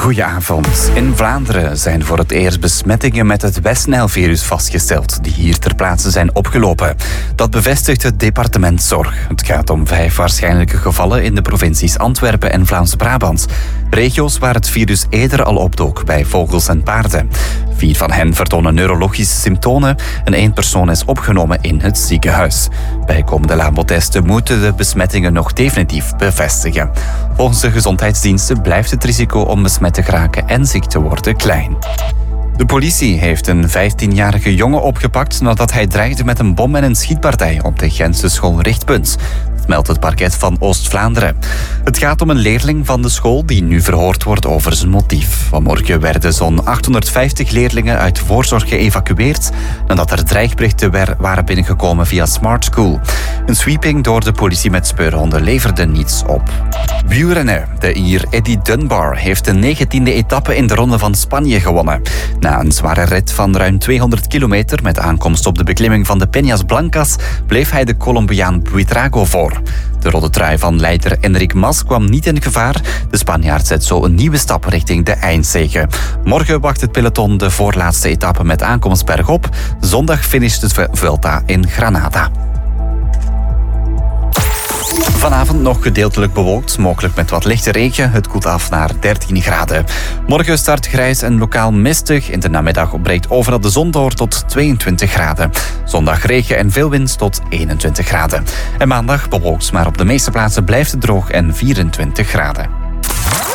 Goedenavond. In Vlaanderen zijn voor het eerst besmettingen met het West-Nijl-virus vastgesteld, die hier ter plaatse zijn opgelopen. Dat bevestigt het departement Zorg. Het gaat om 5 waarschijnlijke gevallen in de provincies Antwerpen en Vlaams-Brabant. Regio's waar het virus eerder al opdook, bij vogels en paarden. 4 van hen vertonen neurologische symptomen en 1 persoon is opgenomen in het ziekenhuis. Bijkomende labotesten moeten de besmettingen nog definitief bevestigen. Volgens de gezondheidsdiensten blijft het risico om besmet te geraken en ziek te worden klein. De politie heeft een 15-jarige jongen opgepakt nadat hij dreigde met een bom en een schietpartij op de Gentse school Richtpunt. Dat meldt het parket van Oost-Vlaanderen. Het gaat om een leerling van de school die nu verhoord wordt over zijn motief. Vanmorgen werden zo'n 850 leerlingen uit voorzorg geëvacueerd nadat er dreigberichten waren binnengekomen via Smart School. Een sweeping door de politie met speurhonden leverde niets op. Wielrenner, de Ier Eddie Dunbar, heeft de 19e etappe in de Ronde van Spanje gewonnen. Na een zware rit van ruim 200 kilometer met aankomst op de beklimming van de Peñas Blancas bleef hij de Colombiaan Buitrago voor. De rode trui van leider Enric Mas kwam niet in gevaar. De Spanjaard zet zo een nieuwe stap richting de eindzege. Morgen wacht het peloton de voorlaatste etappe met aankomst bergop. Zondag finisht de Vuelta in Granada. Vanavond nog gedeeltelijk bewolkt, mogelijk met wat lichte regen. Het koelt af naar 13 graden. Morgen start grijs en lokaal mistig. In de namiddag breekt overal de zon door tot 22 graden. Zondag regen en veel wind tot 21 graden. En maandag bewolkt, maar op de meeste plaatsen blijft het droog en 24 graden.